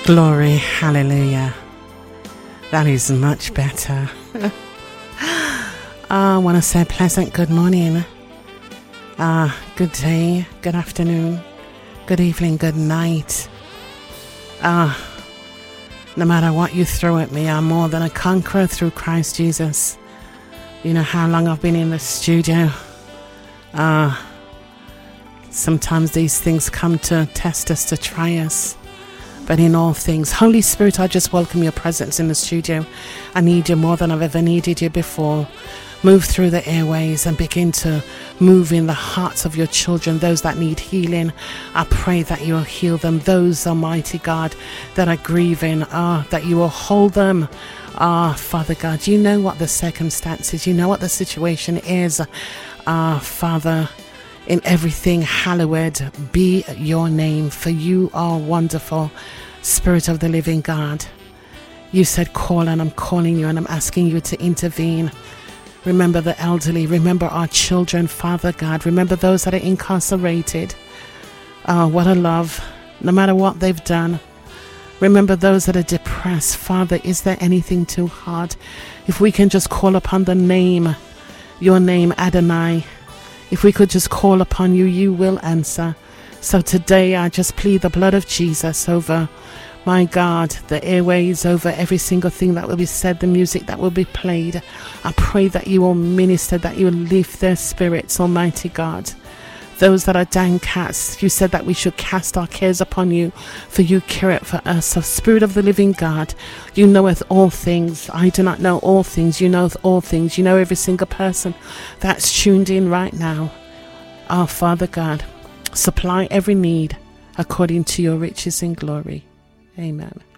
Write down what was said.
Glory, hallelujah. That is much better. I want to say pleasant good morning, good day, good afternoon, good evening, good night. No matter what you throw at me, I'm more than a conqueror through Christ Jesus. You know how long I've been in the studio. Sometimes these things come to test us, to try us. But in all things, Holy Spirit, I just welcome your presence in the studio. I need you more than I've ever needed you before. Move through the airways and begin to move in the hearts of your children, those that need healing. I pray that you will heal them. Those, Almighty God, that are grieving, that you will hold them. Father God, you know what the circumstances, you know what the situation is. Father, in everything, hallowed be your name, for you are wonderful, Spirit of the living God. You said call, and I'm calling you, and I'm asking you to intervene. Remember the elderly, remember our children, Father God. Remember those that are incarcerated. What a love, no matter what they've done. Remember those that are depressed. Father, is there anything too hard? If we can just call upon the name, your name, Adonai. If we could just call upon you, you will answer. So today I just plead the blood of Jesus over, my God, the airways, over every single thing that will be said, the music that will be played. I pray that you will minister, that you will lift their spirits, Almighty God. Those that are downcast, you said that we should cast our cares upon you, for you care it for us. So Spirit of the living God, you knoweth all things. I do not know all things. You know all things. You know every single person that's tuned in right now. Our Father God, supply every need according to your riches in glory. Amen.